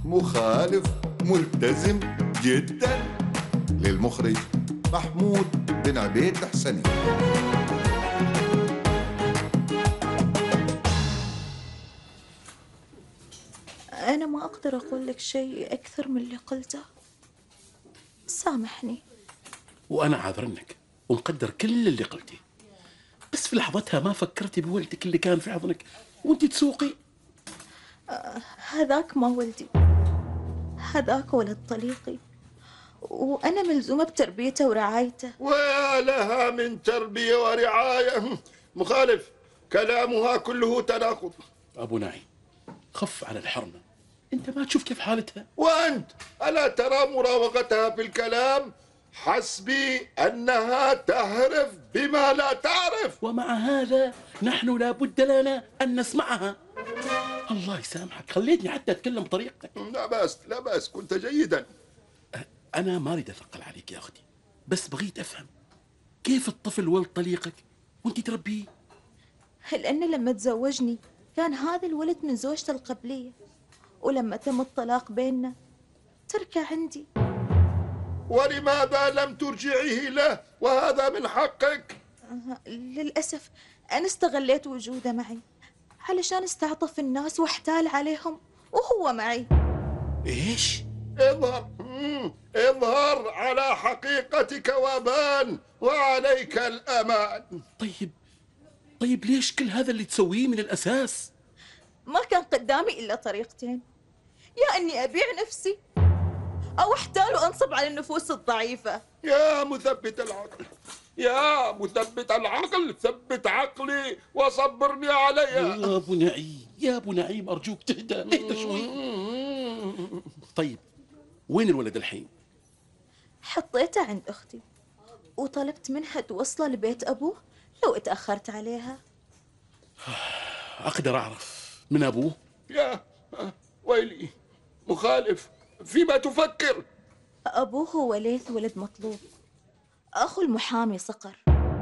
مخالف ملتزم جدا. للمخرج محمود بن عبيد الحسني. أنا ما أقدر أقول لك شيء أكثر من اللي قلته، سامحني. وأنا عاذرنك ومقدر كل اللي قلتيه، بس في لحظتها ما فكرتي بولدك اللي كان في حضنك وانت تسوقي. هذاك ما ولدي، هذاك ولد طليقي، وأنا ملزومة بتربيته ورعايته. ويا لها من تربية ورعاية. مخالف، كلامها كله تناقض. أبو نعيم، خف على الحرمة، أنت ما تشوف كيف حالتها؟ وأنت ألا ترى مراوغتها في الكلام؟ حسبي أنها تعرف بما لا تعرف. ومع هذا نحن لا بد لنا أن نسمعها. الله يسامحك، خليتني حتى أتكلم بطريقتك. لا بأس لا بأس، كنت جيدا. أنا ما أريد أثقل عليك يا أختي، بس بغيت أفهم كيف الطفل ولد طليقك وأنت تربيه؟ لأن لما تزوجني كان هذا الولد من زوجته القبلية، ولما تم الطلاق بيننا تركه عندي. ولماذا لم ترجعيه له وهذا من حقك؟ للأسف أنا استغليت وجوده معي علشان استعطف الناس واحتال عليهم وهو معي. إيش؟ اظهر على حقيقتك وبان وعليك الأمان. طيب ليش كل هذا اللي تسويه من الأساس؟ ما كان قدامي إلا طريقتين، يا أني أبيع نفسي أو احتال وأنصب على النفوس الضعيفة. يا مثبت العقل، يا مثبت العقل، ثبت عقلي وصبرني عليها. يا أبو نعيم، يا أبو نعيم، أرجوك اهدى شوي. طيب وين الولد الحين؟ حطيته عند أختي وطلبت منها توصله لبيت أبوه لو اتأخرت عليها. أقدر أعرف من أبوه؟ يا ويلي، مخالف، فيما تفكر؟ أبوه هو ليث ولد مطلوب، أخو المحامي صقر.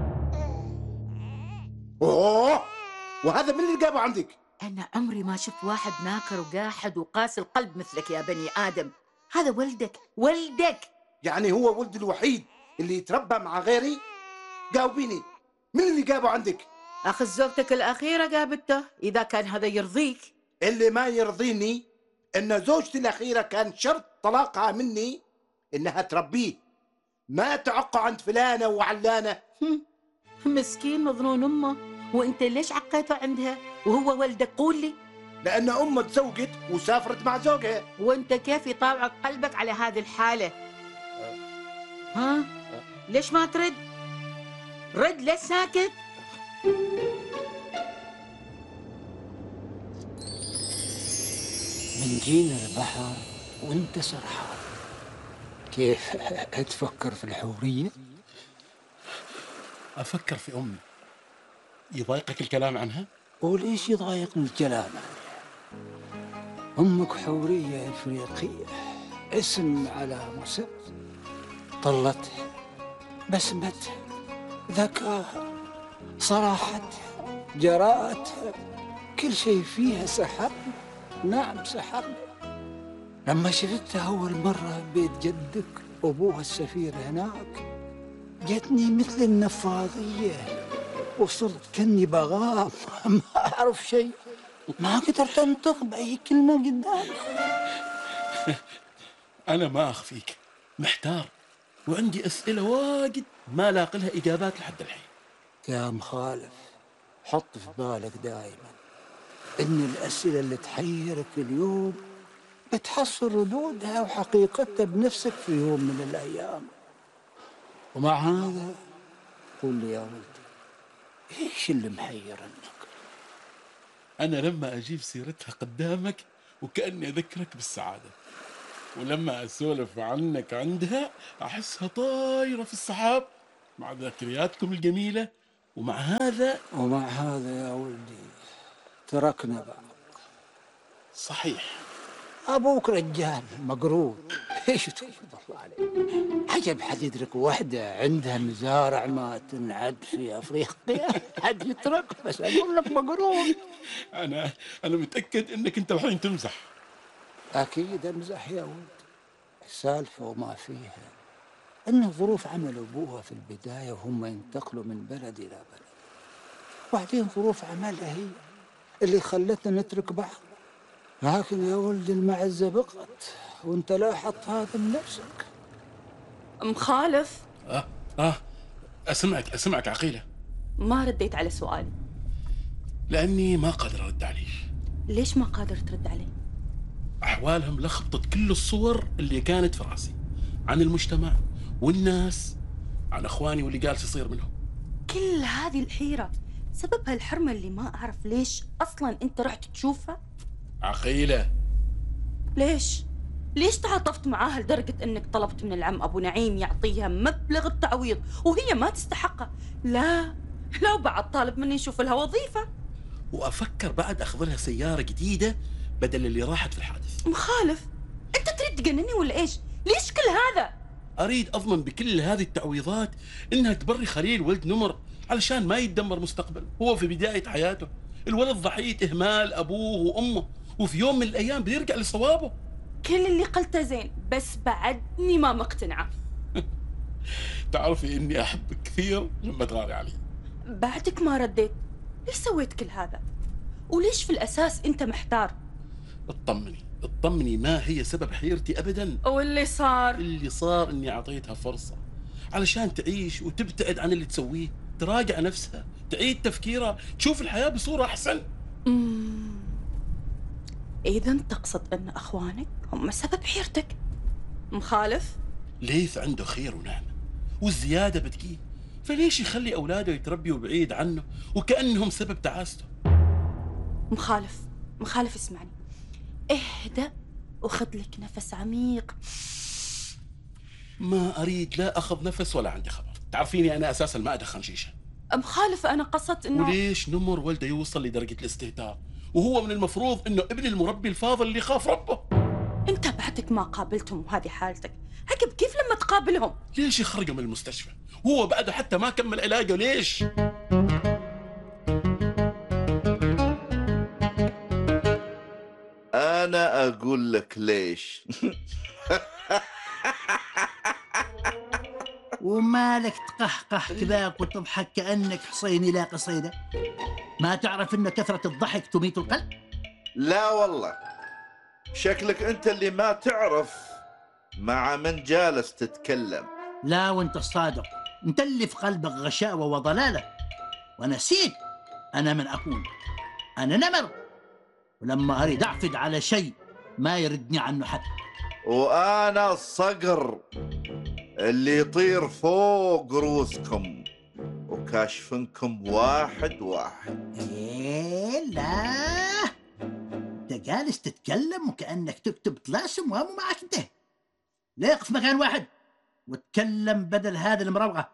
أوه، وهذا من اللي جابه عندك؟ أنا عمري ما شفت واحد ناكر وقاحد وقاسي القلب مثلك يا بني آدم. هذا ولدك. يعني هو ولدي الوحيد اللي يتربى مع غيري؟ جاوبيني، من اللي جابه عندك؟ أخذ زوجتك الأخيرة جابته، إذا كان هذا يرضيك. اللي ما يرضيني إن زوجتي الأخيرة كان شرط طلاقها مني إنها تربيه، ما تعق عند فلانة وعلانة. مسكين مظنون أمه، وأنت ليش عقيته عندها وهو ولدك؟ قول لي. لأن أمه تزوجت وسافرت مع زوجها. وأنت كيف يطاوعك قلبك على هذه الحالة؟ ها؟ ليش ما ترد؟ رد، ليش ساكت؟ من جينا البحر وانت سرحان، كيف تفكر في الحورية؟ أفكر في أمي. يضايقك الكلام عنها؟ وليش يضايقني الكلام عنها؟ أمك حورية إفريقية، اسم على مسمى، طلتها، بسمتها، ذكاها، صراحتها، جراءتها، كل شيء فيها سحرني. نعم سحرني. لما شفتها أول مرة بيت جدك وأبوها السفير هناك، جتني مثل النفاضية، وصرت كني بغام ما أعرف شيء، ما قدرت أنطق بأي كلمة قدامك. أنا ما أخفيك، محتار وعندي أسئلة واجد ما لاقي لها إجابات لحد الحين. يا مخالف، حط في بالك دائما إن الأسئلة اللي تحيرك اليوم بتحصل ردودها وحقيقتها بنفسك في يوم من الأيام. ومع هذا قول لي يا ولدي، إيش اللي محيرنك؟ أنا لما أجيب سيرتها قدامك وكأني أذكرك بالسعادة، ولما أسولف عنك عندها أحسها طايرة في السحاب مع ذكرياتكم الجميلة. ومع هذا يا ولدي تركنا بعض. صحيح. أبوك رجال مقرون، إيش تقول الله عليك؟ عجب حد يدرك وحدة عندها مزارع ما تنعد في أفريقيا، حد يترك؟ بس أقول لك مقرون. أنا متأكد إنك أنت الحين تمزح. أكيد أمزح يا ولد، السالفة وما فيها إن ظروف عمل أبوها في البداية وهم ينتقلوا من بلد إلى بلد، وبعدين ظروف عملها هي اللي خلتنا نترك بعض. لكن يا ولد المعزة بقت، وانت لاحظت هذا بنفسك. مخالف، أسمعك عقيلة. ما رديت على سؤالي. لأني ما قادر أرد عليه. ليش ما قادر ترد علي؟ أحوالهم لخبطت كل الصور اللي كانت في راسي عن المجتمع والناس، عن أخواني واللي جالس يصير منهم. كل هذه الحيرة سببها الحرمة اللي ما أعرف ليش أصلاً أنت رحت تشوفها؟ عقيلة، ليش تعاطفت معاها لدرجة أنك طلبت من العم أبو نعيم يعطيها مبلغ التعويض وهي ما تستحقه؟ لا وبعد طالب مني نشوف لها وظيفة، وأفكر بعد أخذ لها سيارة جديدة بدل اللي راحت في الحادث. مخالف، أنت تريد تجنني ولا إيش؟ ليش كل هذا؟ أريد أضمن بكل هذه التعويضات إنها تبري خليل ولد نمر علشان ما يتدمر مستقبل. هو في بداية حياته، الولد ضحية إهمال أبوه وأمه، وفي يوم من الأيام بيرجع لصوابه. كل اللي قلته زين، بس بعدني ما مقتنعة. تعرفي إني أحبك كثير لما تغاري علي. بعدك ما رديت، ليش سويت كل هذا؟ وليش في الأساس أنت محتار؟ اطمني، ما هي سبب حيرتي أبداً. واللي صار إني أعطيتها فرصة علشان تعيش وتبتعد عن اللي تسويه، تراجع نفسها، تعيد تفكيرها، تشوف الحياة بصورة أحسن. إذا تقصد أن أخوانك هم سبب حيرتك؟ مخالف؟ ليث عنده خير ونعمة والزيادة بتجيه، فليش يخلي أولاده يتربيوا بعيد عنه وكأنهم سبب تعاسته؟ مخالف اسمعني، اهدأ وخذ لك نفس عميق. ما أريد لا أخذ نفس ولا عندي خبر. تعرفيني أنا أساسا ما أدخن شيشة. مخالف، أنا قصدت إنه وليش نمر ولده يوصل لدرجة الاستهتار وهو من المفروض إنه ابن المربي الفاضل اللي خاف ربه؟ أنت بعدك ما قابلتهم وهذه حالتك، عقب كيف لما تقابلهم؟ ليش يخرجوا من المستشفى وهو بعده حتى ما كمل علاجه؟ ليش؟ أنا أقول لك ليش. ومالك تقهقه كذا وتضحك كأنك حصين لا قصيدة؟ ما تعرف إن كثرة الضحك تميت القلب؟ لا والله، شكلك أنت اللي ما تعرف مع من جالس تتكلم. لا، وانت الصادق، انت اللي في قلبك غشاوة وضلالة، ونسيت أنا من أكون. أنا نمر، ولما أريد أعفد على شيء ما يردني عنه حد. وأنا الصقر اللي يطير فوق رؤوسكم وكاشفنكم واحد واحد. إيه لا، انت جالس تتكلم وكأنك تكتب طلاسم وهمه معك انت. ليه في مكان واحد وتكلم بدل هذا المروعة؟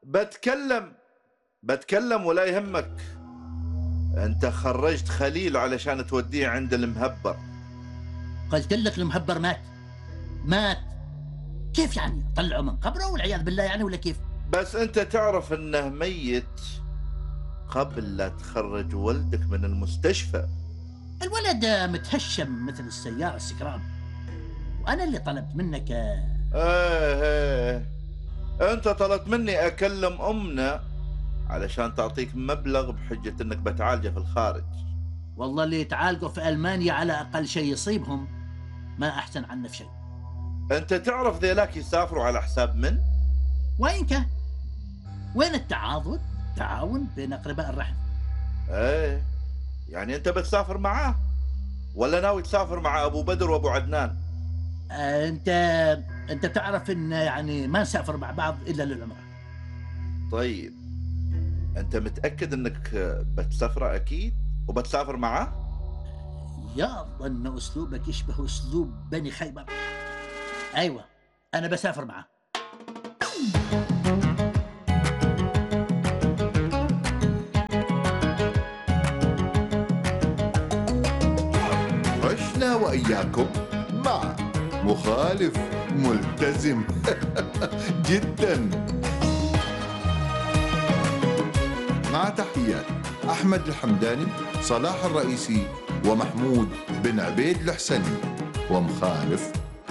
بتكلم ولا يهمك. انت خرجت خليل علشان توديه عند المهبر. قلت لك المهبر مات. كيف يعني؟ طلعوا من قبره والعياذ بالله يعني، ولا كيف؟ بس انت تعرف انه ميت قبل لا تخرج ولدك من المستشفى. الولد متهشم مثل السيارة السكران، وانا اللي طلبت منك. ايه انت طلبت مني اكلم امنا علشان تعطيك مبلغ بحجة انك بتعالجه في الخارج. والله اللي يتعالجوا في ألمانيا على أقل شيء يصيبهم ما أحسن عنه في شيء. انت تعرف ذيلاك يسافروا على حساب من؟ وين كان؟ وين التعاون بين أقرباء الرحم؟ ايه يعني انت بتسافر معاه ولا ناوي تسافر مع ابو بدر وابو عدنان؟ انت تعرف ان يعني ما نسافر مع بعض الا للعمره. طيب انت متاكد انك بتسافر اكيد وبتسافر معاه؟ يا ان اسلوبك يشبه اسلوب بني خيبر. ايوه انا بسافر معاه. عشنا وإياكم مع مخالف ملتزم جدا. مع تحيات أحمد الحمداني، صلاح الرئيسي، ومحمود بن عبيد الحسني، ومخالف